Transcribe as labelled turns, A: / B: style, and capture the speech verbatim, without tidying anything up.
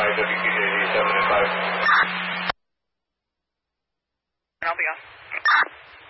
A: five, W Q J Z seven and five.
B: I'll be off.